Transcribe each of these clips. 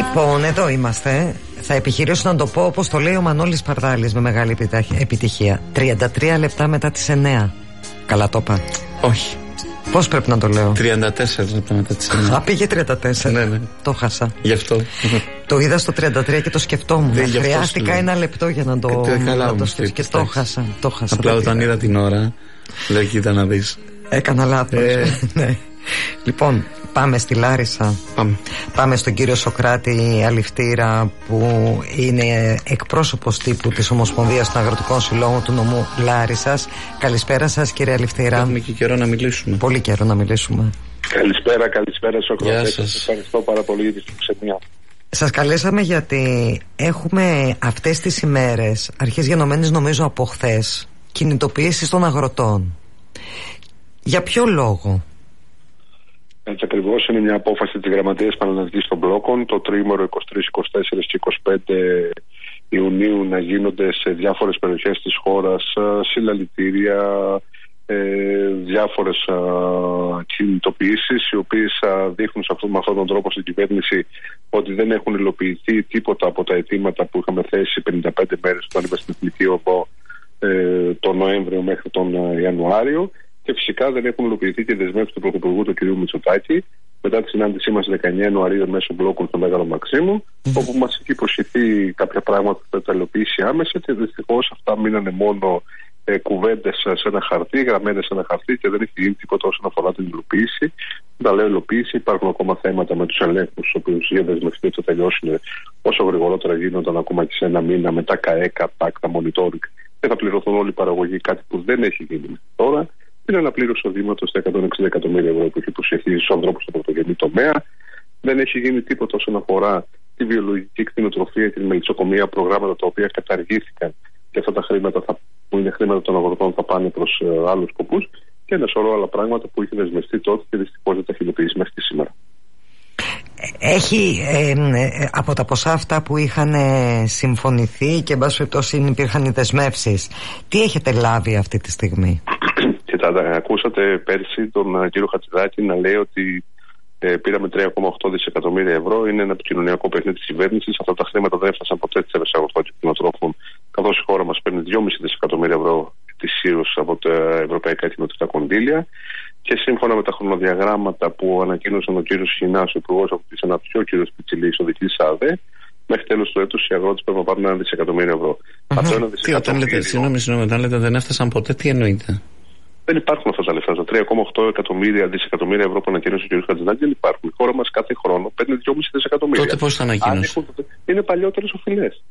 Λοιπόν, εδώ είμαστε. Θα επιχειρήσω να το πω όπως το λέει ο Μανώλης Παρδάλης με μεγάλη επιτυχία. 33 λεπτά μετά τις 9. Καλά το είπα? Όχι. Πώς πρέπει να το λέω? 34 λεπτά μετά τις 9. Α, πήγε 34. Ναι. Το χάσα. Γι' αυτό. Το είδα στο 33 και το σκεφτόμουν. Χρειάστηκα ένα λεπτό για να το σκεφτώ. Και το χάσα. Απλά όταν είδα την ώρα, λέω κοίτα να δεις. Έκανα λάθος. Ναι. Λοιπόν, πάμε στη Λάρισα. Πάμε στον κύριο Σοκράτη Αληφτήρα, που είναι εκπρόσωπος τύπου της Ομοσπονδίας των Αγροτικών Συλλόγων του νομού Λάρισσας. Καλησπέρα σας, κύριε Αληφτήρα. Έχουμε και καιρό να μιλήσουμε. Πολύ καιρό να μιλήσουμε. Καλησπέρα Σοκράτη. Σας ευχαριστώ πάρα πολύ για τη φιλοξενία. Σας καλέσαμε γιατί έχουμε αυτές τις ημέρες, αρχές γενομένες νομίζω από χθες, κινητοποιήσεις των αγροτών. Για ποιο λόγο? Έτσι ακριβώς, είναι μια απόφαση της Γραμματείας Πανελλαδικής των Μπλόκων το τρίμηνο 23, 24 και 25 Ιουνίου να γίνονται σε διάφορες περιοχές της χώρας συλλαλητήρια, διάφορες κινητοποιήσεις οι οποίες δείχνουν με αυτόν τον τρόπο στην κυβέρνηση ότι δεν έχουν υλοποιηθεί τίποτα από τα αιτήματα που είχαμε θέσει 55 μέρες όταν είμαστε στην Εθνική Οδό τον Νοέμβριο μέχρι τον Ιανουάριο. Και φυσικά δεν έχουν υλοποιηθεί και δεσμεύσει του Πρωθυπουργού του κ. Μητσοτάκη μετά τη συνάντησή μας 19 Ιανουαρίου μέσω μπλόκων στο Μέγαρο Μαξίμου, όπου μας έχει υποσχεθεί κάποια πράγματα που θα τα υλοποιήσει άμεσα και δυστυχώς αυτά μείνανε μόνο κουβέντες σε ένα χαρτί, γραμμένες σε ένα χαρτί και δεν έχει γίνει τίποτα όσον αφορά την υλοποίηση. Τα λέω υλοποίηση, υπάρχουν ακόμα θέματα με τους ελέγχους, τους οποίους οι δεσμευτοί θα τελειώσουν όσο γρηγορότερα γίνονταν, ακόμα και σε ένα μήνα με τα ΚΑΕΚΑ, τα monitoring, και θα πληρωθούν όλοι οι παραγωγοί, κάτι που δεν έχει γίνει μέχρι τώρα. Την αναπλήρωση οδήματος στα 160 εκατομμύρια ευρώ που έχει υποσχεθεί στους ανθρώπους στον πρωτογενή τομέα. Δεν έχει γίνει τίποτα όσον αφορά τη βιολογική κτηνοτροφία και τη μελισσοκομεία, προγράμματα τα οποία καταργήθηκαν και αυτά τα χρήματα που είναι χρήματα των αγροτών θα πάνε προς άλλους σκοπούς, και ένα σωρό άλλα πράγματα που είχε δεσμευτεί τότε και δυστυχώς δεν τα έχει υλοποιήσει μέχρι και σήμερα. Έχει από τα ποσά αυτά που είχαν συμφωνηθεί και εν πάση περιπτώσει υπήρχαν οι δεσμεύσεις, τι έχετε λάβει αυτή τη στιγμή? Ακούσατε πέρσι τον κύριο Χατζηδάκη να λέει ότι πήραμε 3,8 δισεκατομμύρια ευρώ. Είναι ένα επικοινωνιακό παιχνίδι της κυβέρνησης. Αυτά τα χρήματα δεν έφτασαν ποτέ στις αγροτών και κτηνοτρόφων, καθώς η χώρα μας παίρνει 2,5 δισεκατομμύρια ευρώ ετησίως από τα ευρωπαϊκά κοινοτικά κονδύλια. Και σύμφωνα με τα χρονοδιαγράμματα που ανακοίνωσαν ο κύριος Χινάς, ο υπουργός αυτής ανάπτυξης, ο κύριος Πιτσιλής, ο διοικητής ΑΔΕ, μέχρι τέλος του έτους οι αγρότες πρέπει να πάρουν 1 δισεκατομμύριο ευρώ. Αυτό 1 δισεκατομμύριο. Συγγνώμη, όταν λέτε δεν έφτασαν ποτέ, τι εννοείτε? Δεν υπάρχουν αυτά τα λεφτά. Τα 3,8 δισεκατομμύρια ευρώ που ανακοίνωσε ο κ. Χατζηδάκη δεν υπάρχουν. Η χώρα μας κάθε χρόνο παίρνει 2,5 δισεκατομμύρια. Τότε πώς θα ανακοίνωσε? Είναι παλιότερες οφειλές.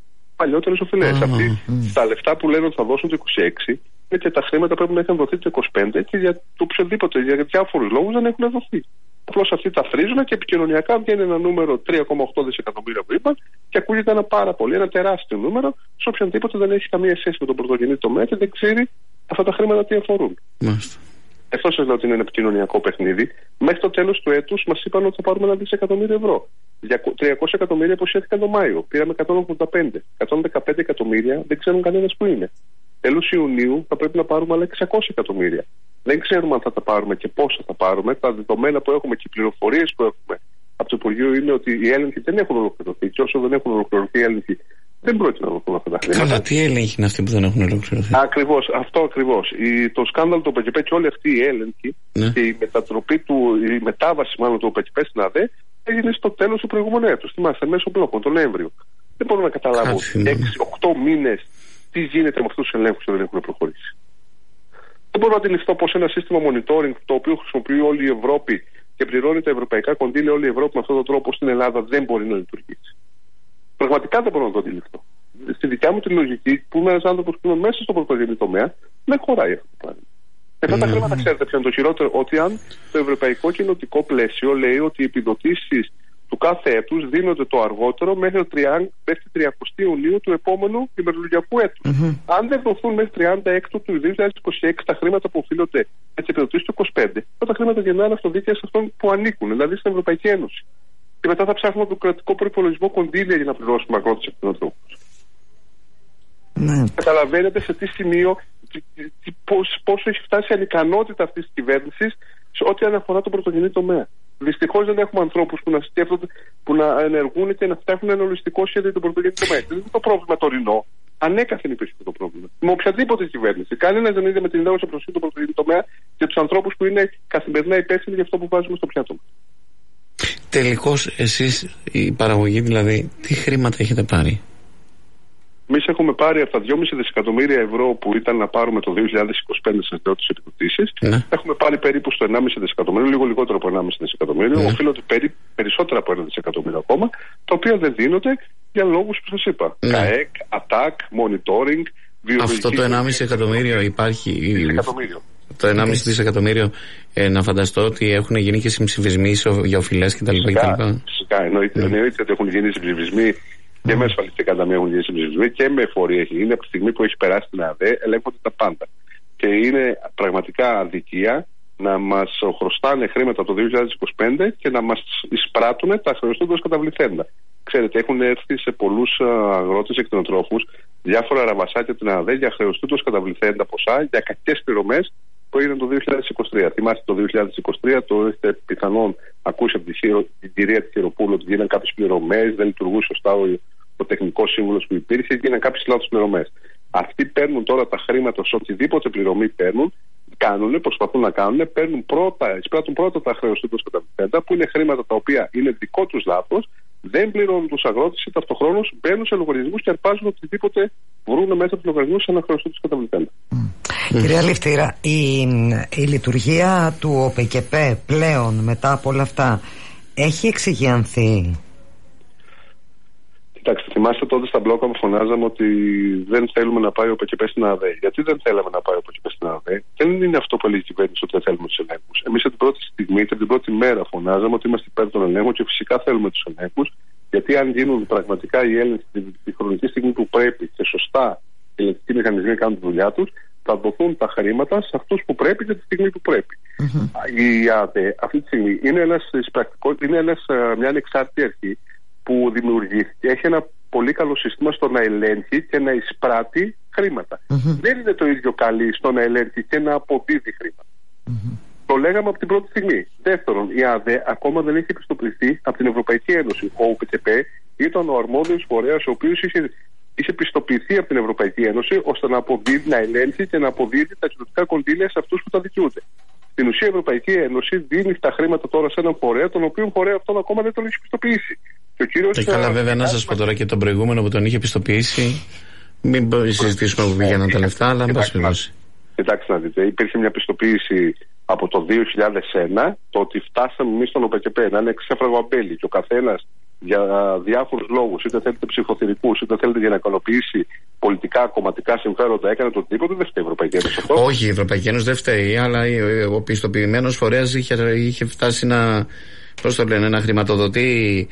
Αυτοί τα λεφτά που λένε ότι θα δώσουν το 26 και τα χρήματα πρέπει να έχουν δοθεί το 25 και για το οποιοδήποτε, για διάφορους λόγους δεν έχουν δοθεί. Απλώς αυτοί τα φρίζουν και επικοινωνιακά βγαίνει ένα νούμερο 3,8 δισεκατομμύρια που είπαν και ακούγεται ένα τεράστιο νούμερο σε οποιονδήποτε δεν έχει καμία σχέση με τον πρωτογενή τομέα και δεν ξέρει αυτά τα χρήματα τι αφορούν. Αυτό σας λέω ότι είναι ένα επικοινωνιακό παιχνίδι. Μέχρι το τέλος του έτους μας είπαν ότι θα πάρουμε 1 δισεκατομμύριο ευρώ. 300 εκατομμύρια υποσχέθηκαν το Μάιο. Πήραμε 185. 115 εκατομμύρια δεν ξέρουν κανένας που είναι. Τέλος Ιουνίου θα πρέπει να πάρουμε άλλα 600 εκατομμύρια. Δεν ξέρουμε αν θα τα πάρουμε και πόσα θα πάρουμε. Τα δεδομένα που έχουμε και οι πληροφορίες που έχουμε από το Υπουργείο είναι ότι οι έλεγχοι δεν έχουν ολοκληρωθεί. Και όσο δεν έχουν ολοκληρωθεί οι έλεγχοι, δεν πρόκειται να δοθούν αυτά τα χρήματα. Καλά, τι έλεγχοι είναι αυτοί που δεν έχουν ολοκληρωθεί? Αυτό ακριβώς. Το σκάνδαλο του ΟΠΕΚΙΠΕ και όλοι αυτοί οι έλεγχοι και η μετάβαση μάλλον του ΟΠΕΚΙΠΕ στην ΑΔΕ έγινε στο τέλος του προηγούμενου έτους. Θυμάστε, μέσω μπλόκων, τον Νοέμβριο. Δεν μπορώ να καταλάβω 6-8 μήνες τι γίνεται με αυτούς τους ελέγχους που δεν έχουν προχωρήσει. Δεν μπορώ να αντιληφθώ πως ένα σύστημα monitoring το οποίο χρησιμοποιεί όλη η Ευρώπη και πληρώνει τα ευρωπαϊκά κονδύλια όλη η Ευρώπη με αυτόν τον τρόπο στην Ελλάδα δεν μπορεί να λειτουργήσει. Πραγματικά δεν μπορώ να το αντιληφθώ. Στη δικιά μου τη λογική, που είμαι ένας άνθρωπος που είμαι μέσα στο πρωτογενή τομέα, δεν χωράει αυτό το πράγμα. Αυτά τα χρήματα, ξέρετε ποιο είναι το χειρότερο? Ότι αν το ευρωπαϊκό κοινοτικό πλαίσιο λέει ότι οι επιδοτήσεις του κάθε έτους δίνονται το αργότερο μέχρι 30 Ιουνίου του επόμενου ημερολογιακού έτους. Αν δεν δοθούν μέχρι 30 του 2026 τα χρήματα που οφείλονται με τις επιδοτήσεις του 25, αυτά τα χρήματα γυρνάνε στο δίκαιο σε αυτόν που ανήκουν, δηλαδή στην Ευρωπαϊκή Ένωση. Και μετά θα ψάχνουμε τον κρατικό προϋπολογισμό κονδύλια για να πληρώσουμε αγρότες και κτηνοτρόφους. Καταλαβαίνετε σε τι σημείο, πόσο έχει φτάσει η ανικανότητα αυτής της κυβέρνησης σε ό,τι αναφορά τον πρωτογενή τομέα. Δυστυχώς δεν έχουμε ανθρώπους που να σκέφτονται που να ενεργούν και να φτιάχνουν ένα ολιστικό σχέδιο του πρωτογενή τομέα. Δεν είναι το πρόβλημα τωρινό. Ανέκαθεν υπήρχε το πρόβλημα. Με οποιαδήποτε κυβέρνηση. Κανένα δεν είδε με την ιδέα προσοχή του πρωτογενή τομέα και του ανθρώπου που είναι καθημερινά υπεύθυνοι για αυτό που βάζουμε στο πιάτο μας. Τελικώς, εσείς, η παραγωγή δηλαδή, τι χρήματα έχετε πάρει? Εμείς έχουμε πάρει από τα 2,5 δισεκατομμύρια ευρώ που ήταν να πάρουμε το 2025 στις πρώτες επιδοτήσεις. Ναι. Έχουμε πάρει περίπου στο 1,5 δισεκατομμύριο, λίγο λιγότερο από 1,5 δισεκατομμύριο. Ναι. Οφείλονται περισσότερα από 1 δισεκατομμύριο ακόμα, τα οποία δεν δίνονται για λόγους που σας είπα. Ναι. ΚΑΕΚ, ΑΤΑΚ, monitoring, βιολογική. Αυτό το 1,5 εκατομμύριο υπάρχει. Το 1,5 δισεκατομμύριο, να φανταστώ ότι έχουν γίνει και συμψηφισμοί για οφειλές κτλ. Φυσικά, εννοείται ότι έχουν γίνει συμψηφισμοί. Και με ασφαλιστικά ταμεία έχουν γίνει συμψηφισμοί και με εφορία έχει γίνει. Από τη στιγμή που έχει περάσει την ΑΔΕ, ελέγχονται τα πάντα. Και είναι πραγματικά αδικία να μας χρωστάνε χρήματα το 2025 και να μας εισπράττουν τα χρεωστούντας καταβληθέντα. Ξέρετε, έχουν έρθει σε πολλούς αγρότες και κτηνοτρόφους διάφορα ραβασάκια την ΑΔΕ για χρεωστούντας καταβληθέντα ποσά για κακές πληρωμές που έγιναν το 2023. Θυμάστε το 2023, το έχετε πιθανόν ακούσει από την κυρία τη Χεροπούλου ότι γίνανε κάποιες πληρωμές, δεν λειτουργούσε σωστά ο τεχνικός σύμβουλος που υπήρχε, γίνανε κάποιες λάθος πληρωμές. Αυτοί παίρνουν τώρα τα χρήματα σε οτιδήποτε πληρωμή παίρνουν, προσπαθούν να κάνουν, εισπράττουν πρώτα τα χρεωστούντας καταβληθέντα, που είναι χρήματα τα οποία είναι δικό τους λάθος, δεν πληρώνουν τους αγρότες ή ταυτοχρόνως μπαίνουν σε λογαριασμούς και αρπάζουν οτιδήποτε βρουν μέσα από τους λογαριασμούς σαν να χρεωστούντας καταβληθέντα. Κυρία Ληφτήρα, η λειτουργία του ΟΠΕΚΕΠΕ πλέον μετά από όλα αυτά έχει εξηγιανθεί? Κοιτάξτε, θυμάστε τότε στα μπλόκα που φωνάζαμε ότι δεν θέλουμε να πάει ο ΟΠΕΚΕΠΕ στην ΑΔΕ. Γιατί δεν θέλαμε να πάει ο ΟΠΕΚΕΠΕ στην ΑΔΕ? Δεν είναι αυτό που έλεγε η κυβέρνηση ότι δεν θέλουμε τους ελέγχους. Εμείς από την πρώτη στιγμή και από την πρώτη μέρα φωνάζαμε ότι είμαστε υπέρ των ελέγχων και φυσικά θέλουμε τους ελέγχους. Γιατί αν γίνουν πραγματικά οι έλεγχοι τη χρονική στιγμή που πρέπει και σωστά οι ελεγκτικοί μηχανισμοί κάνουν τη δουλειά τους, θα δοθούν τα χρήματα σε αυτούς που πρέπει και τη στιγμή που πρέπει. Η ΑΔΕ αυτή τη στιγμή είναι μια ανεξάρτητη αρχή που δημιουργήθηκε. Έχει ένα πολύ καλό σύστημα στο να ελέγχει και να εισπράττει χρήματα. Δεν είναι το ίδιο καλή στο να ελέγχει και να αποδίδει χρήματα. Το λέγαμε από την πρώτη στιγμή. Δεύτερον, η ΑΔΕ ακόμα δεν έχει επιστοποιηθεί από την Ευρωπαϊκή Ένωση. Ο ΟΠΕΚΕΠΕ ήταν ο αρμόδιος φορέας ο οποίος είχε πιστοποιηθεί από την Ευρωπαϊκή Ένωση ώστε να ελέγχει και να αποδίδει τα κοινωτικά κονδύλια σε αυτούς που τα δικαιούνται. Στην ουσία η Ευρωπαϊκή Ένωση δίνει τα χρήματα τώρα σε έναν φορέα, τον οποίο φορέα αυτόν ακόμα δεν τον έχει πιστοποιήσει. Και καλά, βέβαια, να σας πω τώρα και τον προηγούμενο που τον είχε πιστοποιήσει. Μην συζητήσουμε που πήγαιναν τα λεφτά, αλλά εν πάση περιπτώσει. Κοιτάξτε να δείτε, υπήρχε μια πιστοποίηση από το 2001, το ότι φτάσαμε εμείς στον ΟΠΕΚΕΠΕ να είναι ξέφραγο αμπέλι και ο καθένας για διάφορους λόγους, είτε θέλετε ψηφοθυρικούς, είτε θέλετε για να ικανοποιήσει πολιτικά, κομματικά συμφέροντα, έκανε το τίποτα, δεν φταίει η Ευρωπαϊκή Ένωση αυτό. Όχι, η Ευρωπαϊκή Ένωση δεν φταίει, αλλά ο πιστοποιημένος φορέας είχε φτάσει να χρηματοδοτεί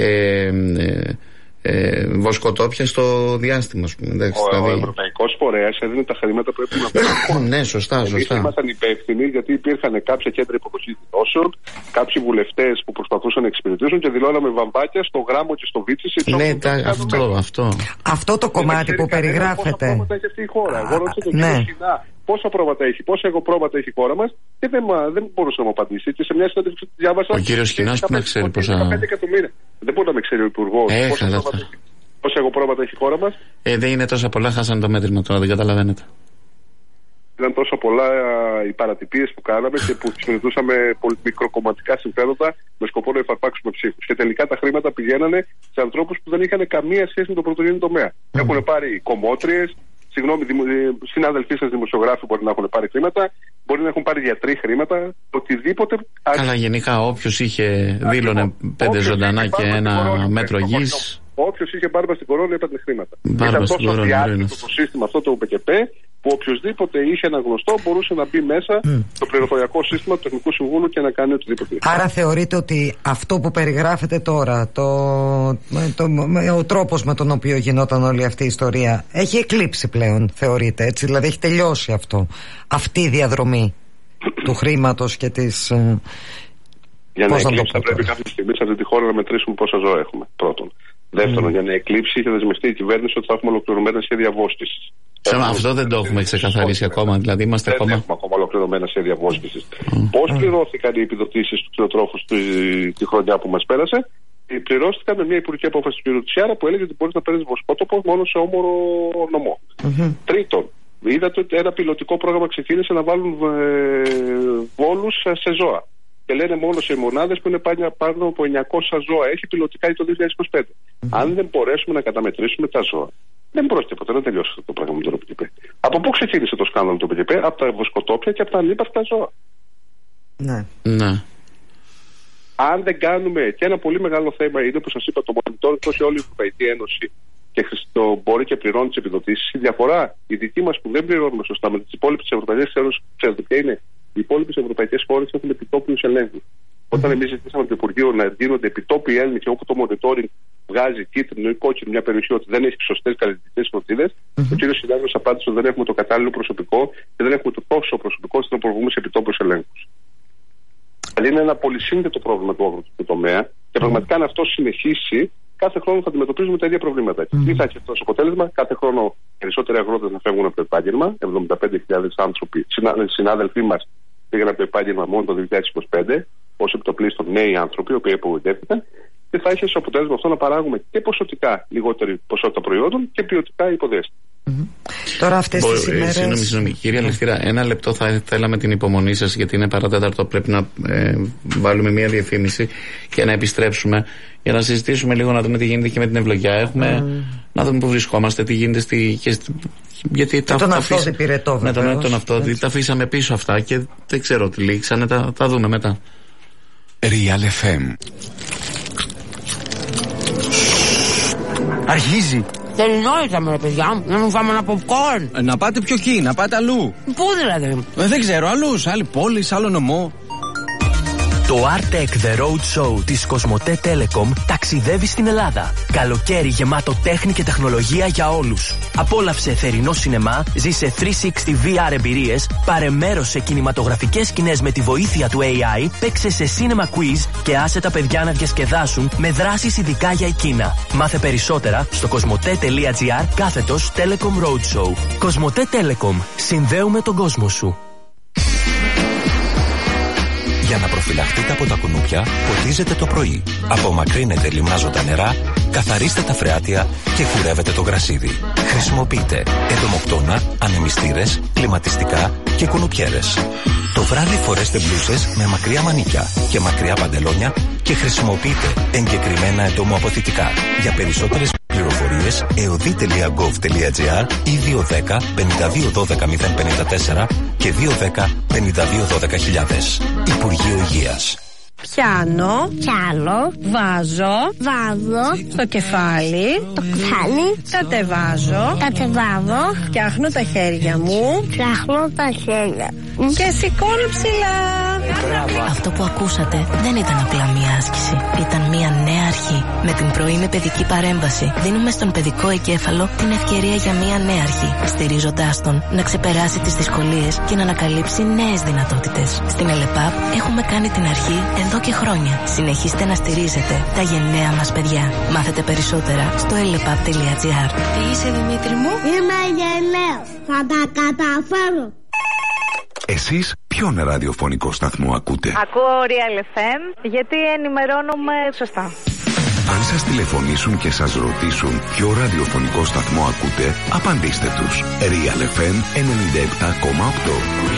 βοσκοτόπια στο διάστημα, ας πούμε. Ο Ευρωπαϊκός φορέας έδινε τα χρήματα που έπρεπε να παίρνουν. Ναι, σωστά. Εμείς ήμασταν υπεύθυνοι γιατί υπήρχαν κάποια κέντρα υποδοχής δηλώσεων, κάποιοι βουλευτές που προσπαθούσαν να εξυπηρετήσουν και δηλώναμε βαμβάκια στο Γράμμο και στο Βίτσις. Ναι, αυτό το κομμάτι που περιγράφεται. Πόσα πρόβατα έχει αυτή η χώρα. Εγώ ρώτησα τον κύριο Σχοινά πόσα πρόβατα έχει, πόσα εγωπρόβατα έχει η χώρα μας και δεν μπορούσε να μου απαντήσει. Και σε μια συνέντευξη που διάβασα. Ο κύριος Σχοινάς που να ξέρει πόσα. 15 εκατομμύρια. Δεν μπορεί να με ξέρει ο υπουργός πόσα εγωπρόβατα έχει η χώρα μας. Δεν είναι τόσα πολλά, χάσανε το μέτρημα τώρα, δεν καταλαβαίνετε. Ήταν τόσο πολλά οι παρατυπίες που κάναμε και που συμμετούσαμε μικροκομματικά συμφέροντα με σκοπό να εφαρπάξουμε ψήφους. Και τελικά τα χρήματα πηγαίνανε σε ανθρώπους που δεν είχαν καμία σχέση με το πρωτογενή τομέα. Έχουν πάρει κομμότριες, συνάδελφοί σας δημοσιογράφοι μπορεί να έχουν πάρει χρήματα, μπορεί να έχουν πάρει γιατροί χρήματα, οτιδήποτε. Αλλά γενικά όποιος είχε δήλωνε 5 ζωντανά και ένα μέτρο γης. Όποιος είχε μπάρμπα στην κορώνα έπαιρνε χρήματα. Ήταν τόσο διάρκεια το σύστημα αυτό το ΟΠΕΚΕΠΕ που οποιοδήποτε είχε ένα γνωστό μπορούσε να μπει μέσα στο πληροφοριακό σύστημα του Τεχνικού Συμβούλου και να κάνει οτιδήποτε. Άρα θεωρείτε ότι αυτό που περιγράφεται τώρα, ο τρόπος με τον οποίο γινόταν όλη αυτή η ιστορία έχει εκλείψει πλέον, θεωρείτε, έτσι, δηλαδή έχει τελειώσει αυτή η διαδρομή του χρήματος και της... Για να εκλείψει θα πρέπει κάποια στιγμή σε αυτή τη χώρα να μετρήσουμε πόσα ζώα έχουμε, πρώτον. Δεύτερον, για να εκλείψει είχε δεσμευτεί η κυβέρνηση ότι θα έχουμε ολοκληρωμένα σχέδια βόσκησης. Αυτό δεν το έχουμε ξεκαθαρίσει ακόμα. Δηλαδή δεν έχουμε ακόμα ολοκληρωμένα σχέδια βόσκησης. Πώς πληρώθηκαν οι επιδοτήσεις του κτηνοτρόφου τη χρονιά που μας πέρασε? Πληρώθηκαν με μια υπουργική απόφαση του κ. Τσιάρα που έλεγε ότι μπορεί να παίρνει βοσκότοπο μόνο σε όμορο νομό. Τρίτον, είδατε ότι ένα πιλωτικό πρόγραμμα ξεκίνησε να βάλουν βόλους σε ζώα. Και λένε μόνο σε μονάδες που είναι πάνω από 900 ζώα. Έχει πιλωτικά ή το 2025. Αν δεν μπορέσουμε να καταμετρήσουμε τα ζώα, δεν πρόκειται ποτέ να τελειώσει αυτό το πράγμα με τον ΠΚΠ. Από πού ξεκίνησε το σκάνδαλο του ΠΚΠ? Από τα βοσκοτόπια και από τα ανύπαρκτα ζώα. Ναι. Αν δεν κάνουμε, και ένα πολύ μεγάλο θέμα είναι που σας είπα, το monitoring σε όλη η Ευρωπαϊκή Ένωση και μπορεί και πληρώνει τις επιδοτήσεις. Η διαφορά, η δική μας που δεν πληρώνουμε σωστά με τις υπόλοιπες ευρωπαϊκές χώρες, ξέρετε ποια είναι? Οι υπόλοιπες ευρωπαϊκές χώρες έχουν επιτόπιους ελέγχους. Όταν εμείς ζητήσαμε το Υπουργείο να γίνονται επιτόπιοι έλεγχοι, όπου το monitoring βγάζει κίτρινο ή κόκκινο μια περιοχή ότι δεν έχει σωστές καλλιτεχνικές φροντίδες, ο κ. Συνάδελφος απάντησε ότι δεν έχουμε το κατάλληλο προσωπικό και δεν έχουμε το τόσο προσωπικό ώστε να προβούμε σε επιτόπιους ελέγχους. Δηλαδή είναι ένα πολυσύνδετο πρόβλημα του αγροτικού τομέα και πραγματικά αν αυτό συνεχίσει, κάθε χρόνο θα αντιμετωπίζουμε τα ίδια προβλήματα. Τι θα έχει αυτό ως αποτέλεσμα? Κάθε χρόνο περισσότεροι αγρότες να φεύγουν από το επάγγελμα. 75.000 άνθρωποι, συνάδελφοί μας, πήγαν από το επάγγελμα μόνο το 2025, ως επιτοπλίστων νέοι άνθρωποι, οι οποίοι απογοητεύτηκαν. Και θα έχει ως αποτέλεσμα αυτό να παράγουμε και ποσοτικά λιγότερη ποσότητα προϊόντων και ποιοτικά υποδέστη. Τώρα αυτές τις ημέρες... Συγγνώμη, κυρία Λευτήρα, ένα λεπτό θα θέλαμε την υπομονή σας, γιατί είναι παρατέταρτο. Πρέπει να βάλουμε μια διαφήμιση και να επιστρέψουμε για να συζητήσουμε λίγο, να δούμε τι γίνεται και με την ευλογιά. Έχουμε να δούμε πού βρισκόμαστε, τι γίνεται γιατί τον Αυτόδη Πυρετό, βέβαια. Τον Αυτόδη, τα αφήσαμε πίσω αυτά και δεν ξέρω τι λήξανε, τα δούμε μετά. Real FM. Αρχίζει. Τελειώσαμε ρε παιδιά, να μην φάμε ένα popcorn. Να πάτε πιο εκεί, να πάτε αλλού. Πού δηλαδή? Δεν ξέρω, αλλού, σε άλλη πόλη, σε άλλο νομό. Το Artec The Road Show της Κοσμοτέ Telecom ταξιδεύει στην Ελλάδα. Καλοκαίρι γεμάτο τέχνη και τεχνολογία για όλους. Απόλαυσε θερινό σινεμά, ζήσε 360 VR εμπειρίες, πάρε μέρος σε κινηματογραφικές σκηνές με τη βοήθεια του AI, παίξε σε cinema quiz και άσε τα παιδιά να διασκεδάσουν με δράσεις ειδικά για εκείνα. Μάθε περισσότερα στο κοσμοτέ.gr/Telecom Roadshow. Κοσμοτέ Telecom. Συνδέουμε τον κόσμο σου. Για να προφυλαχτείτε από τα κουνούπια, ποτίζετε το πρωί. Απομακρύνετε λιμνάζοντα νερά, καθαρίστε τα φρεάτια και χουρεύετε το γρασίδι. Χρησιμοποιείτε εντομοκτώνα, ανεμιστήρες, κλιματιστικά και κουνουπιέρες. Το βράδυ φορέστε μπλούσες με μακριά μανίκια και μακριά παντελόνια και χρησιμοποιείτε εγκεκριμένα εντομοαποθητικά. Για περισσότερες πληροφορίες eodi.gov.gr ή 210 5212 054 και 210 5212 χιλιάδες. Υπουργείο Υγείας. Πιάνω, βάζω, στο κεφάλι, κατεβάζω, φτιάχνω τα χέρια μου, και σηκώνω ψηλά. Αυτό που ακούσατε δεν ήταν απλά μία άσκηση. Ήταν μία νέα αρχή. Με την πρωινή παιδική παρέμβαση δίνουμε στον παιδικό εγκέφαλο την ευκαιρία για μία νέα αρχή, στηρίζοντάς τον να ξεπεράσει τις δυσκολίες και να ανακαλύψει νέες δυνατότητες. Στην ΕΛΕΠΑΠ έχουμε κάνει την αρχή εδώ και χρόνια. Συνεχίστε να στηρίζετε τα γενναία μας παιδιά. Μάθετε περισσότερα στο elepap.gr. Τι είσαι, Δημήτρη μου? Είμαι γενναίος. Θα τα καταφέρω. Εσείς ποιον ραδιοφωνικό σταθμό ακούτε? Ακούω Real FM γιατί ενημερώνομαι σωστά. Αν σας τηλεφωνήσουν και σας ρωτήσουν ποιο ραδιοφωνικό σταθμό ακούτε, απαντήστε τους. Real FM 97,8.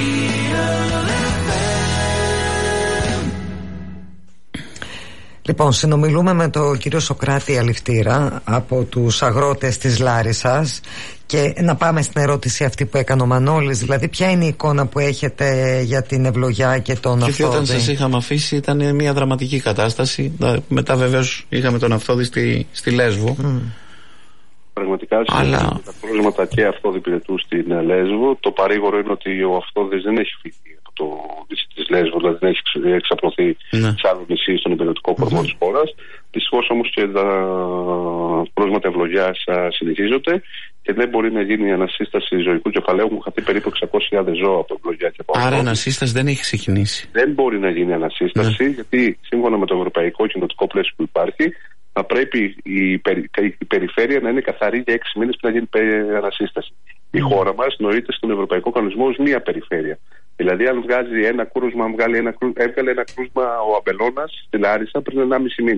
Λοιπόν, συνομιλούμε με τον κύριο Σωκράτη Αληφτήρα από τους αγρότες της Λάρισσας και να πάμε στην ερώτηση αυτή που έκανε ο Μανώλης, δηλαδή ποια είναι η εικόνα που έχετε για την ευλογιά και τον Αυτόδη? Και όταν σας είχαμε αφήσει ήταν μια δραματική κατάσταση. Μετά βεβαίως είχαμε τον Αυτόδη στη Λέσβο. Πραγματικά τα πρόσματα και Αυτόδη Πυρετού στην Λέσβο. Το παρήγορο είναι ότι ο Αυτόδης δεν έχει φύγει από της Λέσβου, δηλαδή δεν έχει εξαπλωθεί σε άλλο νησί στον υπηρετικό κορμό της χώρας. Δυστυχώς όμως και τα πρόσματα ευλογιάς συνεχίζονται και δεν μπορεί να γίνει η ανασύσταση ζωικού κεφαλαίου. Έχουν χαθεί περίπου 600.000 ζώα από ευλογιά και από αυτό. Άρα η ανασύσταση δεν έχει ξεκινήσει. Δεν μπορεί να γίνει ανασύσταση, γιατί σύμφωνα με το ευρωπαϊκό κοινοτικό πλαίσιο που υπάρχει, θα πρέπει η περιφέρεια να είναι καθαρή για 6 μήνες πριν να γίνει ανασύσταση. Η χώρα μας νοείται στον ευρωπαϊκό κανονισμό ως μία περιφέρεια. Δηλαδή, αν βγάζει ένα κρούσμα, έβγαλε ένα κρούσμα ο Αμπελώνας στη Λάρισα πριν 1,5 μήνα.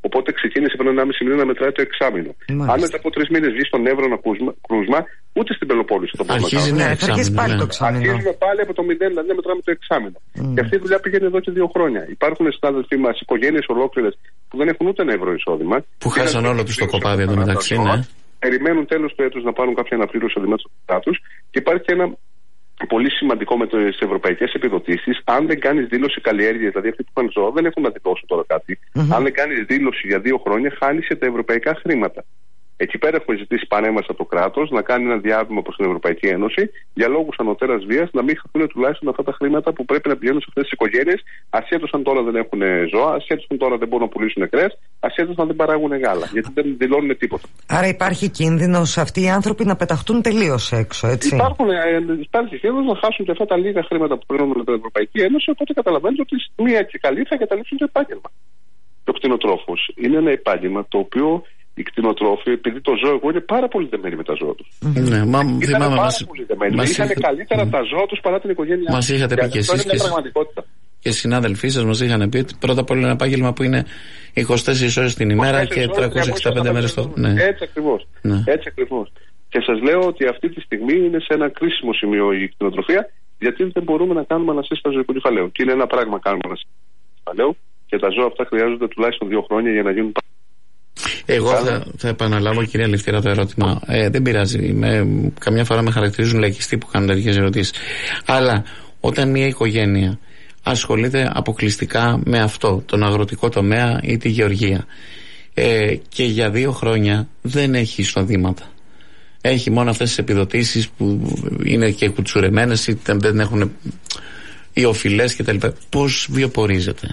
Οπότε ξεκίνησε πριν 1,5 μήνα να μετράει το εξάμηνο. Αν μετά από 3 μήνες βγει στον Εύρο ένα κρούσμα, ούτε στην Πελοπόννησο το μπορούμε να κάνουμε. Αρχίζουμε πάλι από το 0, δηλαδή να μετράμε το εξάμηνο. Και αυτή η δουλειά πηγαίνει εδώ και 2 χρόνια. Υπάρχουν συνάδελφοί μας, οικογένειες ολόκληρες που δεν έχουν ούτε ένα ευρώ εισόδημα. Που χάσαν όλο τους το κοπάδι εδώ μεταξύ. Περιμένουν τέλος του έτους να πάρουν κάποια αναπλήρωση αντιμέτωπιστά τους. Και υπάρχει και ένα πολύ σημαντικό με τις ευρωπαϊκές επιδοτήσεις. Αν δεν κάνεις δήλωση καλλιέργειας, δηλαδή αυτοί που είχαν ζώα δεν έχουν να δηλώσουν τώρα κάτι. Αν δεν κάνεις δήλωση για 2 χρόνια, χάνεσαι τα ευρωπαϊκά χρήματα. Εκεί πέρα έχουμε ζητήσει πανέμβαση από το κράτος να κάνει ένα διάβημα προς την Ευρωπαϊκή Ένωση για λόγους ανωτέρας βίας, να μην χαθούν τουλάχιστον αυτά τα χρήματα που πρέπει να πηγαίνουν σε αυτές τις οικογένειες, ασχέτως αν τώρα δεν έχουν ζώα, ασχέτως αν τώρα δεν μπορούν να πουλήσουν κρέας, ασχέτως αν δεν παράγουν γάλα. Γιατί δεν δηλώνουν τίποτα. Άρα υπάρχει κίνδυνος αυτοί οι άνθρωποι να πεταχτούν τελείως έξω, έτσι. Υπάρχει κίνδυνος να χάσουν και αυτά τα λίγα χρήματα που παίρνουν από την Ευρωπαϊκή Ένωση, οπότε καταλαβαίνετε ότι μία και καλή θα εγκαταλείψουν το επάγγελμα. Το κτηνοτρόφος είναι ένα επάγγελμα το οποίο οι κτηνοτρόφοι, επειδή το ζώο εγώ είναι πάρα πολύ δεμένοι με τα ζώα τους. Ναι, ήταν πάρα πολύ δεμένοι. Είχαν καλύτερα τα ζώα τους παρά την οικογένειά. Μας είχατε πει και εσείς και οι συνάδελφοί σας μας είχαν πει ότι πρώτα απ' όλα είναι ένα επάγγελμα που είναι 24 ώρες την ημέρα και 365 μέρες το. Ναι. Έτσι ακριβώς. Ναι. Έτσι ακριβώς. Και σας λέω ότι αυτή τη στιγμή είναι σε ένα κρίσιμο σημείο η κτηνοτροφία, γιατί δεν μπορούμε να κάνουμε ανασύσταση του ζωικού κεφαλαίου. Και είναι ένα πράγμα να κάνουμε ανασύσταση του κεφαλαίου και τα ζώα αυτά χρειάζονται τουλάχιστον 2 χρόνια για να γίνουν. Εγώ θα επαναλάβω, κυρία Λευτήρα, το ερώτημα. Δεν πειράζει. Καμιά φορά με χαρακτηρίζουν λαϊκιστοί που κάνουν τέτοιες ερωτήσεις. Αλλά όταν μια οικογένεια ασχολείται αποκλειστικά με αυτό, τον αγροτικό τομέα ή τη γεωργία, και για 2 χρόνια δεν έχει εισοδήματα, έχει μόνο αυτές τις επιδοτήσεις που είναι και κουτσουρεμένες ή δεν έχουν οι οφειλές κτλ. Πώς βιοπορίζεται?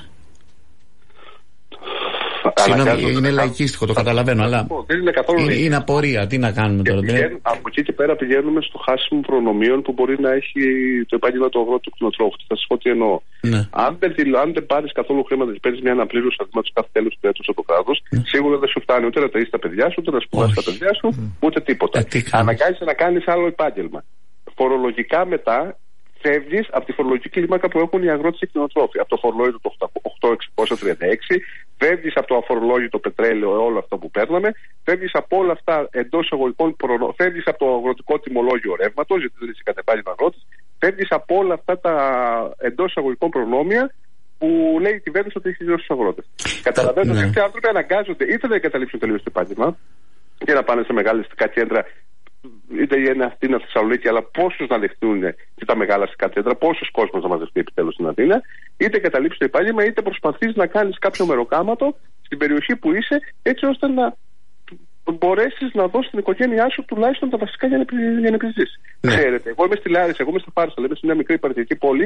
Συγγνώμη, είναι λαϊκίστικο, το καταλαβαίνω, αλλά δεν είναι καθόλου είναι απορία. Τι να κάνουμε τώρα? Από εκεί και πέρα πηγαίνουμε στο χάσιμο προνομίων που μπορεί να έχει το επάγγελμα του αγρότη του κτηνοτρόφου. Θα σα πω τι εννοώ. Ναι. Αν δεν πάρει καθόλου χρήματα και παίρνει μια αναπλήρωση αντιμέτωπιση κάθε τέλος του έτους από το κράτος, σίγουρα δεν σου φτάνει ούτε να ταΐσεις τα παιδιά σου, ούτε να σπουδάσεις τα παιδιά σου, ούτε τίποτα. Αναγκάζεσαι να κάνεις άλλο επάγγελμα. Φορολογικά μετά φεύγεις από τη φορολογική κλίμακα που έχουν οι αγρότες και οι κτηνοτρόφοι. Από το φορολόγητο το 8.636, φεύγεις από το αφορολόγητο πετρέλαιο, όλο αυτό που παίρναμε, φεύγεις από όλα αυτά εντός εισαγωγικών φεύγεις από το αγροτικό τιμολόγιο ρεύματος, γιατί δεν είσαι κατεπάγγελμα αγρότης, φεύγεις από όλα αυτά τα εντός εισαγωγικών προνόμια που λέει η κυβέρνηση ότι έχει δώσει στους αγρότες. Καταλαβαίνετε ότι αυτοί οι άνθρωποι αναγκάζονται είτε να εγκαταλείψουν τελείως το επάγγελμα και να πάνε σε μεγάλα αστικά κέντρα, είτε είναι αυτή η Θεσσαλονίκη, αλλά πόσους να δεχτούν και τα μεγάλα αστικά κέντρα, πόσους κόσμος να μαζευτεί επιτέλους στην Αθήνα, είτε καταλήψει το επάγγελμα, είτε προσπαθείς να κάνεις κάποιο μεροκάματο στην περιοχή που είσαι, έτσι ώστε να μπορέσεις να δώσεις στην οικογένειά σου τουλάχιστον τα βασικά για να επιζήσεις. Ναι. Ξέρετε, εγώ είμαι στη Λάρισα, εγώ είμαι στα Φάρσα, λέμε σε μια μικρή παραδοσιακή πόλη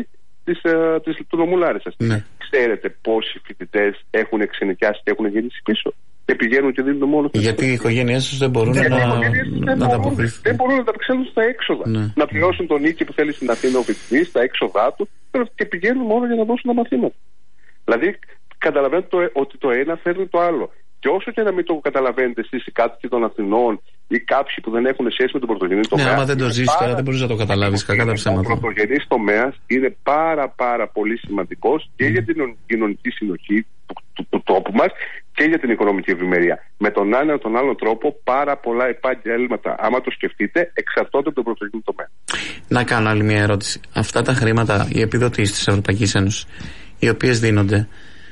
του νομού Λάρισσας. Ναι. Ξέρετε πόσοι φοιτητές έχουν εξενοικιάσει και έχουν γυρίσει πίσω? Και πηγαίνουν και δίνουν μόνο. Γιατί οι οικογένειές τους δεν μπορούν να ανταποκριθούν. Δεν μπορούν να ανταπεξέλθουν στα έξοδα. Ναι. Να πληρώσουν τον νίκη που θέλει στην Αθήνα ο φοιτητής, τα έξοδά του, και πηγαίνουν μόνο για να δώσουν τα μαθήματα. Δηλαδή, καταλαβαίνετε ότι το ένα φέρνει το άλλο. Και όσο και να μην το καταλαβαίνετε εσείς οι κάτοικοι των Αθηνών ή κάποιοι που δεν έχουν σχέση με τον πρωτογενή τομέα. Ναι, άμα δεν το ζεις τώρα, δεν μπορείς να το καταλάβεις. Κακά τα ψέματα. Ο πρωτογενής τομέας είναι πάρα πολύ σημαντικός και για την κοινωνική συνοχή του τόπου μας και για την οικονομική ευημερία. Με τον ένα ή τον άλλο τρόπο, πάρα πολλά επάγγελματα, άμα το σκεφτείτε, εξαρτώνται από τον πρωτογενή τομέα. Να κάνω άλλη μια ερώτηση. Αυτά τα χρήματα, οι επιδοτήσεις της Ευρωπαϊκής Ένωσης, οι οποίες δίνονται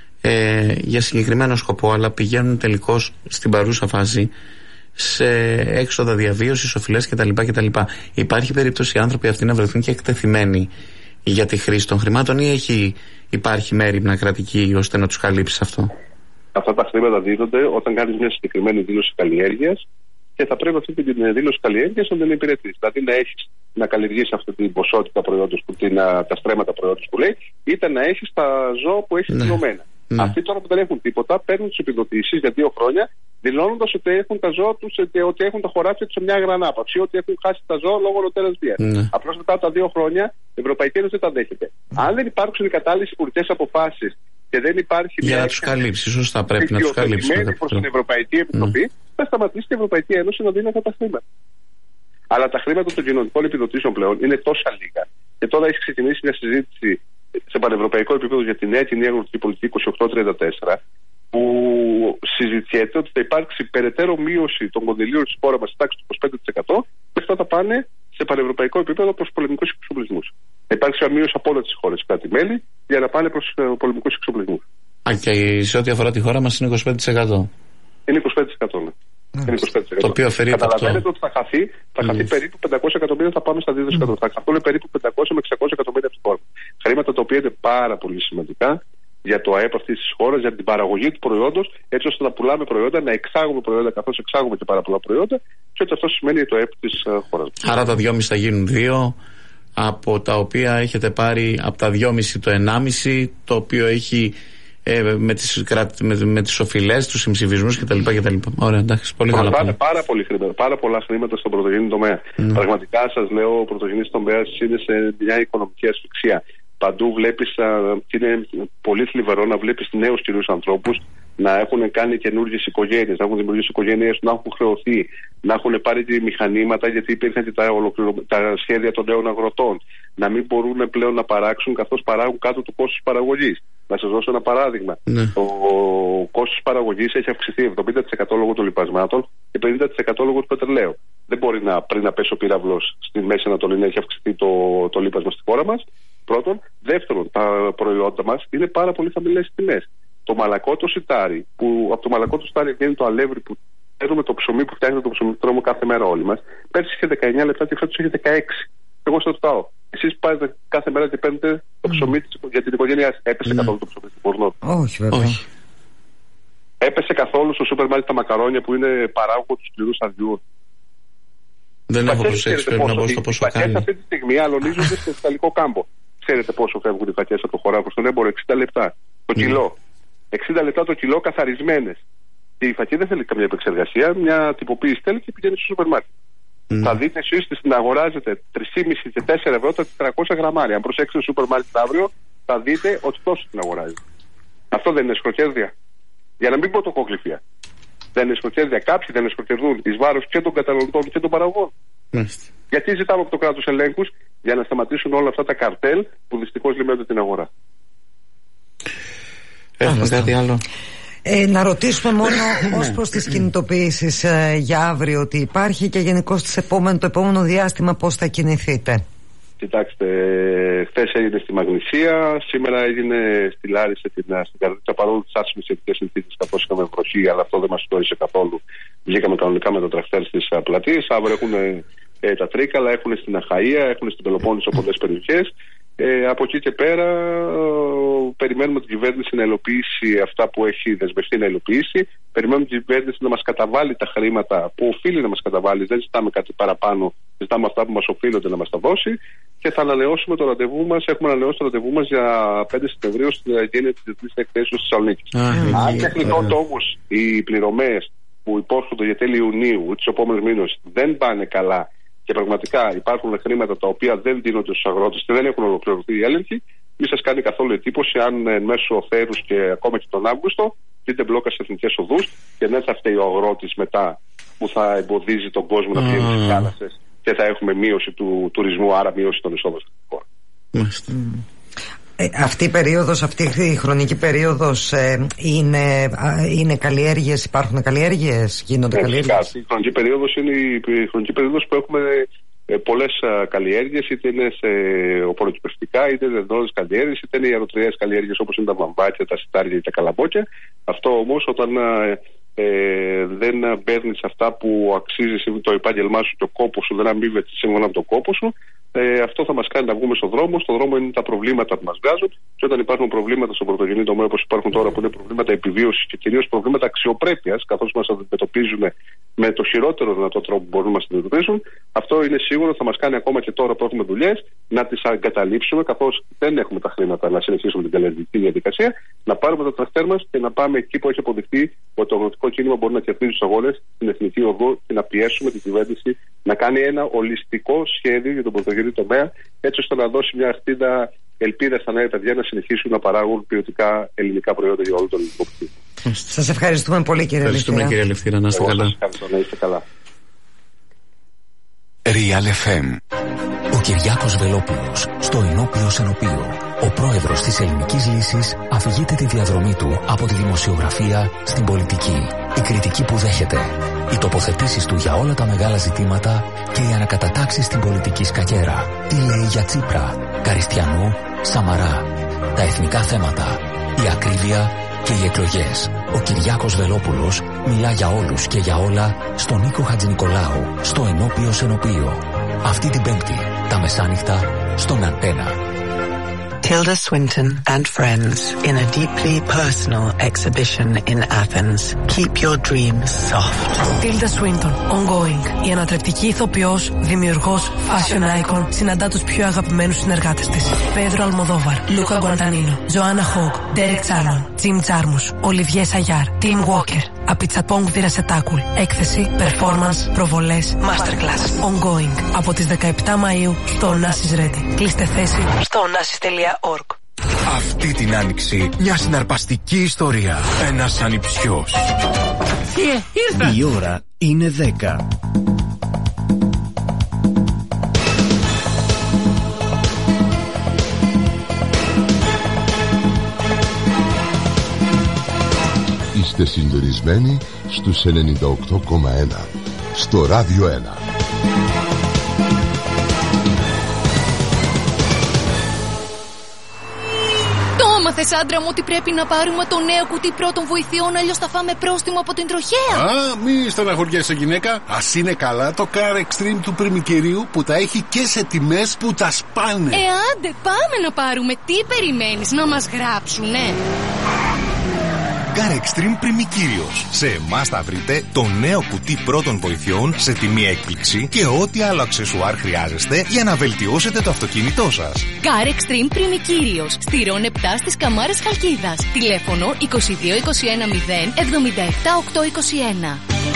για συγκεκριμένο σκοπό, αλλά πηγαίνουν τελικώς στην παρούσα φάση σε έξοδα διαβίωσης, οφειλές κτλ. Υπάρχει περίπτωση οι άνθρωποι αυτοί να βρεθούν και εκτεθειμένοι για τη χρήση των χρημάτων, ή υπάρχει μέριμνα κρατική ώστε να τους καλύψει αυτό? Αυτά τα χρήματα δίδονται όταν κάνεις μια συγκεκριμένη δήλωση καλλιέργειας και θα πρέπει αυτή την δήλωση καλλιέργειας να την υπηρετείς. Δηλαδή να καλλιεργείς αυτή την ποσότητα προϊόντος, τα στρέμματα προϊόντος που λέει, είτε να έχεις τα ζώα που έχεις δηλωμένα. Ναι. Αυτοί τώρα που δεν έχουν τίποτα παίρνουν τις επιδοτήσεις για 2 χρόνια, δηλώνοντας ότι έχουν τα ζώα τους, ότι έχουν τα χωράφια τους σε μια αγρανάπαυση, ότι έχουν χάσει τα ζώα λόγω νοτέρας βίας. Ναι. Απλώς μετά από τα 2 χρόνια η Ευρωπαϊκή Ένωση δεν τα δέχεται. Αν δεν υπάρξουν οι κατάλληλες υπουργικές αποφάσεις και δεν υπάρχει για να τους καλύψει, σωστά πρέπει να τους καλύψει προς την Ευρωπαϊκή Επιτροπή, θα σταματήσει η Ευρωπαϊκή Ένωση να δίνει αυτά τα χρήματα. Αλλά τα χρήματα των κοινωνικών επιδοτήσεων πλέον είναι τόσα λίγα. Και τώρα έχει ξεκινήσει μια συζήτηση σε πανευρωπαϊκό επίπεδο για την νέα κοινή αγροτική πολιτική 2834 που συζητιέται ότι θα υπάρξει περαιτέρω μείωση των κονδυλίων στη χώρα μας στη τάξη του 25%, και αυτά θα πάνε σε πανευρωπαϊκό επίπεδο προς πολεμικούς εξοπλισμούς. Θα υπάρξει μια μείωση από όλες τις χώρες κράτη-μέλη για να πάνε προς πολεμικούς εξοπλισμούς. Και σε ό,τι αφορά τη χώρα μας είναι 25%. Είναι 25%. Ναι. Είναι 25%. Το οποίο αφαιρεί από καταλαβαίνετε ότι θα χαθεί περίπου 500 εκατομμύρια, θα πάμε στα 2 δισεκατομμύρια. Θα χαθούν περίπου 500 με 600 εκατομμύρια από τη χώρα. Χρήματα τα οποία είναι πάρα πολύ σημαντικά για το ΑΕΠ αυτής της χώρας, για την παραγωγή του προϊόντος, έτσι ώστε να πουλάμε προϊόντα, να εξάγουμε προϊόντα, καθώς εξάγουμε και πάρα πολλά προϊόντα, και ότι αυτό σημαίνει το ΑΕΠ της χώρας. Άρα τα 2,5 θα γίνουν 2, από τα οποία έχετε πάρει από τα 2,5 το 1,5, το οποίο έχει με τις οφειλές, τους συμψηφισμούς κτλ. Ωραία, εντάξει, πολύ καλά. Πάρα πολλά χρήματα στον πρωτογενή τομέα. Πραγματικά σας λέω, ο πρωτογενής τομέας είναι σε μια οικονομική ασφυξία. Παντού βλέπεις, και είναι πολύ θλιβερό να βλέπεις νέους κυρίους ανθρώπους να έχουν κάνει καινούργιες οικογένειες, να έχουν δημιουργήσει οικογένειες, να έχουν χρεωθεί, να έχουν πάρει τη μηχανήματα γιατί υπήρχαν και τα σχέδια των νέων αγροτών, να μην μπορούν πλέον να παράξουν καθώς παράγουν κάτω του κόστους παραγωγής. Να σας δώσω ένα παράδειγμα. Το κόστος παραγωγής έχει αυξηθεί 70% λόγω των λιπασμάτων και 50% λόγω του πετρελαίου. Δεν μπορεί πριν να πέσει ο πύραυλος στη Μέση Ανατολή να έχει αυξηθεί το λίπασμα στη χώρα μας. Πρώτον. Δεύτερον, τα προϊόντα μας είναι πάρα πολύ χαμηλές τιμές. Το μαλακό το σιτάρι, που από το μαλακό το σιτάρι βγαίνει το αλεύρι που παίρνουμε το ψωμί που φτιάχνουμε το ψωμί που τρώμε κάθε μέρα όλοι μας. Πέρσι είχε 19 λεπτά και φέτος είχε 16. Εγώ σας ρωτάω, εσείς πάτε κάθε μέρα και παίρνετε το ψωμί για την οικογένειά σας. Έπεσε καθόλου το ψωμί στην Πορνό? Όχι, βέβαια. Όχι. Έπεσε καθόλου στο σούπερ μάρκετ τα μακαρόνια που είναι παράγωγο του σκληρού σαδιού? Δεν έχω προσέξει, πρέπει να πω στο πόσο κάνει. Αυτή τη στιγμή αλωνίζονται στο Ιταλικό κάμπο. Ξέρετε πόσο φεύγουν οι φακές από το χωράφο στον έμπορο? 60 λεπτά το κιλό. 60 λεπτά το κιλό καθαρισμένες. Και η φακή δεν θέλει καμία επεξεργασία, μια τυποποίηση θέλει και πηγαίνει στο σούπερ μάρκετ. Θα δείτε εσείς την αγοράζετε 3,5 και 4 ευρώ τα 400 γραμμάρια. Αν προσέξετε το σούπερ μάρκετ αύριο, θα δείτε ότι τόσο την αγοράζει. Αυτό δεν είναι σκροκέρδια? Για να μην πω τοκογλυφία. Δεν είναι σκροκέρδια? Κάποιοι δεν σκροκερδούν εις βάρος και των καταναλωτών και των παραγωγών. Γιατί ζητάμε από το κράτος ελέγχους? Για να σταματήσουν όλα αυτά τα καρτέλ που δυστυχώς λυμαίνονται την αγορά. Έχουμε κάτι άλλο? Να ρωτήσουμε μόνο ως προς τις κινητοποιήσεις για αύριο ότι υπάρχει, και γενικώς το επόμενο διάστημα πώς θα κινηθείτε. Κοιτάξτε, χθες έγινε στη Μαγνησία, σήμερα έγινε στη Λάρισα, στην Καρδίτσα, παρόλο τις άσχημες ειδικές συνθήκες, καθώς είχαμε βροχή, αλλά αυτό δεν μας στόρισε καθόλου. Βγήκαμε κανονικά με το τρακτέρ στις πλατείες. Αύριο έχουν τα Τρίκαλα, έχουν στην Αχαΐα, έχουν στην Πελοπόννησο πολλές περιοχές. Από εκεί και πέρα περιμένουμε την κυβέρνηση να υλοποιήσει αυτά που έχει δεσμευτεί να υλοποιήσει. Περιμένουμε την κυβέρνηση να μας καταβάλει τα χρήματα που οφείλει να μας καταβάλει. Δεν ζητάμε κάτι παραπάνω, ζητάμε αυτά που μας οφείλονται να μας τα δώσει. Και θα ανανεώσουμε το ραντεβού μας. Έχουμε ανανεώσει το ραντεβού μας για 5 Σεπτεμβρίου στην γένεια της Διεθνής Εκθέσεως της Θεσσαλονίκης. Αν τεχνητόν όμως οι πληρωμές που υπόσχονται για τέλη Ιουνίου ή τους επόμενους μήνες δεν πάνε καλά και πραγματικά υπάρχουν χρήματα τα οποία δεν δίνονται στους αγρότες και δεν έχουν ολοκληρωθεί οι έλεγχοι, μη σας κάνει καθόλου εντύπωση αν μέσω θέρους και ακόμα και τον Αύγουστο δείτε μπλόκα σε εθνικές οδούς και δεν θα φταίει ο αγρότης μετά που θα εμποδίζει τον κόσμο να πηγαίνει στις θάλασσες και θα έχουμε μείωση του τουρισμού, άρα μείωση των εισόδων στην χώρα. Αυτή η περίοδος, αυτή η χρονική περίοδος είναι καλλιέργειες, υπάρχουν καλλιέργειες, γίνονται καλλιέργειες? Η χρονική περίοδος είναι η χρονική περίοδος που έχουμε πολλές καλλιέργειες, είτε είναι σε οπωροκυπευτικά, είτε είναι δέντρες καλλιέργειες, είτε είναι οι αεροτριές καλλιέργειες όπως είναι τα βαμβάκια, τα σιτάρια ή τα καλαμπόκια. Αυτό όμως όταν δεν παίρνει αυτά που αξίζει το επάγγελμά σου και ο κόπος σου δεν αμείβεται σύμφωνα με τον κόπο σου, αυτό θα μας κάνει να βγούμε στον δρόμο. Στον δρόμο είναι τα προβλήματα που μας βγάζουν, και όταν υπάρχουν προβλήματα στον πρωτογενή τομέα όπως υπάρχουν τώρα, που είναι προβλήματα επιβίωσης και κυρίως προβλήματα αξιοπρέπειας, καθώς μας αντιμετωπίζουν με το χειρότερο δυνατό τρόπο που μπορούν να μας αντιμετωπίσουν, αυτό είναι σίγουρο θα μας κάνει ακόμα και τώρα που έχουμε δουλειές να τις εγκαταλείψουμε, καθώς δεν έχουμε τα χρήματα να συνεχίσουμε την καλλιεργική διαδικασία, να πάρουμε το τρακτέρ μας και να πάμε εκεί που έχει αποδειχθεί ότι το αγροτικό κίνημα μπορεί να κερδίζει τους αγώνες στην εθνική οδό και να πιέσουμε την κυβέρνηση να κάνει ένα ολιστικό σχέδιο για τον πρωτογενή τομέα, έτσι ώστε να δώσει μια αστίδα ελπίδα στα νέα παιδιά να συνεχίσουν να παράγουν ποιοτικά ελληνικά προϊόντα για όλο τον ελληνικό πληθυσμό. Σας ευχαριστούμε πολύ, κύριε Λευτήρα. Ευχαριστούμε, κύριε Λευτήρα, να είστε καλά. Να είστε καλά. Real FM. Ο Κυριάκος Βελόπουλος, στο Ενώπιος Ενωπείο. Ο πρόεδρος της Ελληνικής Λύσης αφηγείται τη διαδρομή του από τη δημοσιογραφία στην πολιτική. Η κριτική που δέχεται, οι τοποθετήσεις του για όλα τα μεγάλα ζητήματα και οι ανακατατάξεις στην πολιτική σκακέρα. Τι λέει για Τσίπρα, Καριστιανού, Σαμαρά. Τα εθνικά θέματα, η ακρίβεια και οι εκλογές. Ο Κυριάκος Βελόπουλος μιλά για όλους και για όλα στον Νίκο Χατζηνικολάου, στο Ενώπιος Ενωπείο. Αυτή την Πέμπτη, τα μεσάνυχτα, στον Αντένα. Tilda Swinton and friends in a deeply personal exhibition in Athens. Keep your dreams soft. Tilda Swinton, ongoing. Η ανατρεπτική ηθοποιός, δημιουργός, fashion icon, συναντά τους πιο αγαπημένους συνεργάτες της. Πέδρο Αλμοδόβαρ, Λούκα Γκουαντανίνο, Ζωάννα Χόγκ, Ντέρεκ Τσάρμαν, Τζιμ Τζάρμους, Ολιβιέ Σαγιάρ, Τιμ Walker, Απιτσαπόγκ Βιρασετάκουλ. Έκθεση, performance, προβολές, masterclass. Ongoing. Από τις 17 Μαΐου στο Onassis Ready. Κλείστε θέση στο onassis.org. Αυτή την άνοιξη μια συναρπαστική ιστορία. Ένας ανιψιός. Ήρθα! Η ώρα είναι 10. Είστε συντονισμένοι στους 98,1 στο Ράδιο 1. Έμαθες, άντρα μου, ότι πρέπει να πάρουμε το νέο κουτί πρώτων βοηθειών, αλλιώς θα φάμε πρόστιμο από την τροχέα. Α, μη στεναχωριέσαι, γυναίκα. Ας είναι καλά το Car Extreme του πριμικερίου που τα έχει και σε τιμές που τα σπάνε. Άντε, πάμε να πάρουμε. Τι περιμένεις, να μας γράψουνε? Car Extreme Πριμικύριος. Σε εμάς θα βρείτε το νέο κουτί πρώτων βοηθειών σε τιμή έκπληξη και ό,τι άλλο αξεσουάρ χρειάζεστε για να βελτιώσετε το αυτοκίνητό σας. Car Extreme Πριμικύριος. Στη Ρον 7 στις Καμάρες Χαλκίδας. Τηλέφωνο 2221 0 77 821.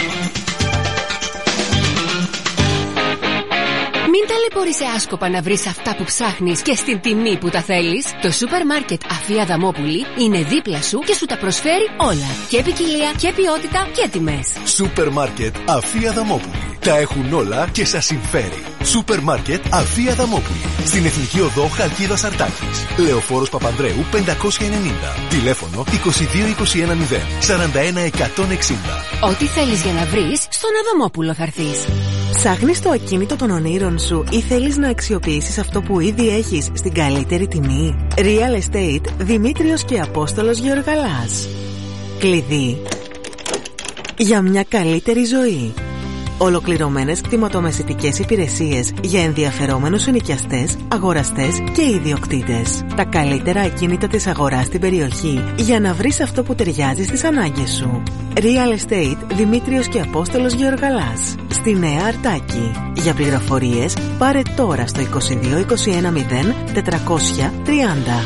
Μην ταλαιπωρείσαι άσκοπα να βρεις αυτά που ψάχνεις και στην τιμή που τα θέλεις. Το σούπερ μάρκετ Αφία Δαμόπουλη είναι δίπλα σου και σου τα προσφέρει όλα. Και ποικιλία και ποιότητα και τιμές. Σούπερ μάρκετ Αφία Δαμόπουλη. Τα έχουν όλα και σας συμφέρει. Σούπερ μάρκετ Αφία Δαμόπουλη. Στην Εθνική Οδό Χαλκίδας Αρτάκης. Λεωφόρος Παπανδρέου 590. Τηλέφωνο 2221 0 41 160. Ό,τι θέλεις για να βρεις, στον Αδαμόπουλο θα έρθεις. Ψάχνεις το ακίνητο των ονείρων σου ή θέλεις να αξιοποιήσεις αυτό που ήδη έχεις στην καλύτερη τιμή? Real Estate Δημήτριος και Απόστολος Γεωργαλάς. Κλειδί για μια καλύτερη ζωή. Ολοκληρωμένες κτηματομεσητικές υπηρεσίες για ενδιαφερόμενους ενοικιαστές, αγοραστές και ιδιοκτήτες. Τα καλύτερα ακίνητα της αγοράς στην περιοχή για να βρεις αυτό που ταιριάζει στις ανάγκες σου. Real Estate Δημήτριος και Απόστολος Γεωργαλάς. Στη Νέα Αρτάκη. Για πληροφορίες πάρε τώρα στο 2221 0 430.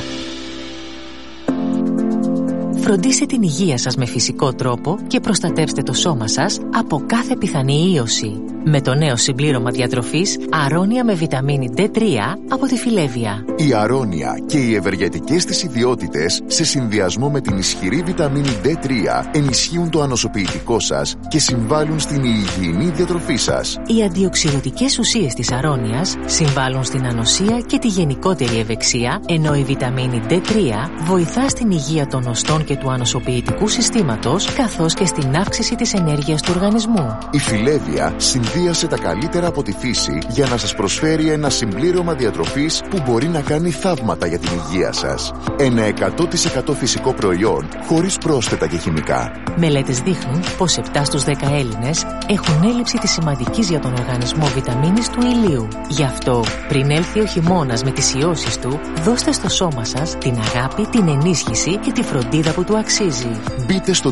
Φροντίστε την υγεία σας με φυσικό τρόπο και προστατεύστε το σώμα σας από κάθε πιθανή ίωση. Με το νέο συμπλήρωμα διατροφής Αρώνια με βιταμίνη D3 από τη Φιλέβια. Η Αρώνια και οι ευεργετικές της ιδιότητες σε συνδυασμό με την ισχυρή βιταμίνη D3 ενισχύουν το ανοσοποιητικό σας και συμβάλλουν στην υγιεινή διατροφή σας. Οι αντιοξυδοτικές ουσίες της Αρώνιας συμβάλλουν στην ανοσία και τη γενικότερη ευεξία, ενώ η βιταμίνη D3 βοηθά στην υγεία των οστών και του ανοσοποιητικού συστήματος, καθώς και στην αύξηση της ενέργειας του οργανισμού. Η Φιλέβια συνδύασε τα καλύτερα από τη φύση για να σας προσφέρει ένα συμπλήρωμα διατροφής που μπορεί να κάνει θαύματα για την υγεία σας. Ένα 100% φυσικό προϊόν, χωρίς πρόσθετα και χημικά. Μελέτες δείχνουν πως 7 στους 10 Έλληνες έχουν έλλειψη της σημαντικής για τον οργανισμό βιταμίνης του ηλίου. Γι' αυτό, πριν έλθει ο χειμώνας με τις ιώσεις του, δώστε στο σώμα σας την αγάπη, την ενίσχυση και τη φροντίδα που του αξίζει. Μπείτε στο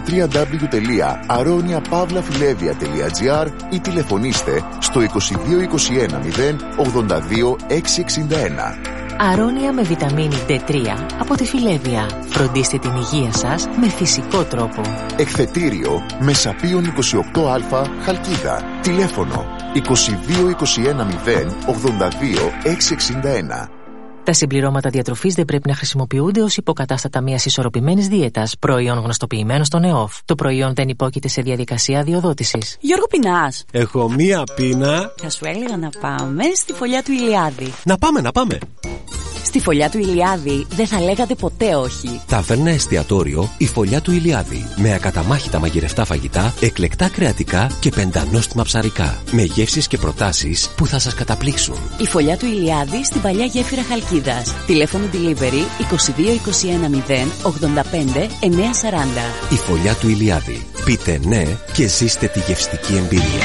www.aroniapavlafilevia.gr ή τηλεφωνήστε στο 2221 0 82 661. Αρώνια με βιταμίνη D3 από τη Φιλέβια. Φροντίστε την υγεία σας με φυσικό τρόπο. Εκθετήριο Μεσαπίων 28α Χαλκίδα. Τηλέφωνο 2221 0 82 661. Τα συμπληρώματα διατροφής δεν πρέπει να χρησιμοποιούνται ως υποκατάστατα μιας ισορροπημένης δίαιτας, προϊόν γνωστοποιημένο στον ΕΟΦ. Το προϊόν δεν υπόκειται σε διαδικασία αδειοδότησης. Γιώργο, πεινάς? Έχω μία πείνα. Θα σου έλεγα να πάμε στη φωλιά του Ηλιάδη. Να πάμε. Στη φωλιά του Ηλιάδη δεν θα λέγατε ποτέ όχι. Ταβέρνα εστιατόριο η φωλιά του Ηλιάδη. Με ακαταμάχητα μαγειρευτά φαγητά, εκλεκτά κρεατικά και πεντανόστιμα ψαρικά. Με γεύσεις και προτάσεις που θα σας καταπλήξουν. Η φωλιά του Ηλιάδη στην παλιά γέφυρα Χαλκίδας. Τηλέφωνο delivery 22 21 0 85 940. Η φωλιά του Ηλιάδη. Πείτε ναι και ζήστε τη γευστική εμπειρία.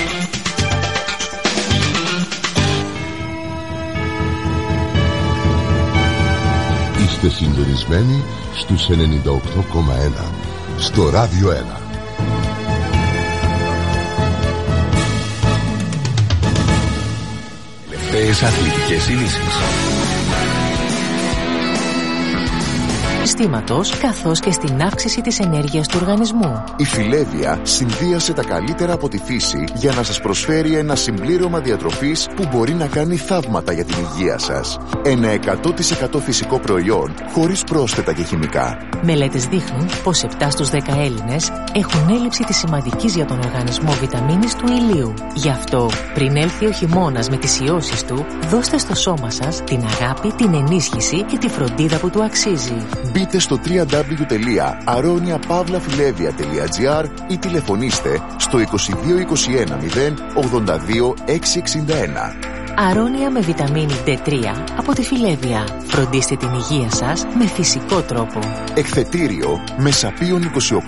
Είστε συντονισμένοι στους 98,1 στο Ράδιο 1. Τελευταίες αθλητικές ειδήσεις. Στήματος, καθώς και στην αύξηση της ενέργειας του οργανισμού. Η Φιλέβια συνδύασε τα καλύτερα από τη φύση για να σας προσφέρει ένα συμπλήρωμα διατροφής που μπορεί να κάνει θαύματα για την υγεία σας. Ένα 100% φυσικό προϊόν, χωρίς πρόσθετα και χημικά. Μελέτες δείχνουν πως 7 στους 10 Έλληνες έχουν έλλειψη της σημαντικής για τον οργανισμό βιταμίνης του ηλίου. Γι' αυτό, πριν έλθει ο χειμώνας με τις ιώσεις του, δώστε στο σώμα σας την αγάπη, την ενίσχυση και τη φροντίδα που του αξίζει. Μπείτε στο www.aroniapavlafilevia.gr ή τηλεφωνήστε στο 2221 0 82 661. Αρώνια με βιταμίνη D3 από τη Φιλέβια. Φροντίστε την υγεία σας με φυσικό τρόπο. Εκθετήριο με σαπίον 28